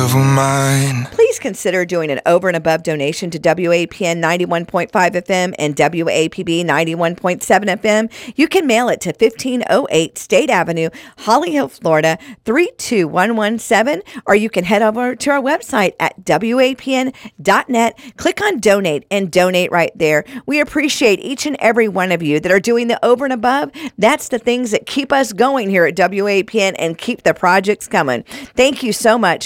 of mine. Please consider doing an over and above donation to WAPN 91.5 FM and WAPB 91.7 FM. You can mail it to 1508 State Avenue, Holly Hill, Florida 32117, or you can head over to our website at WAPN.net. Click on donate and donate right there. We appreciate each and every one of you that are doing the over and above. That's the things that keep us going here at WAPN and keep the projects coming. Thank you so much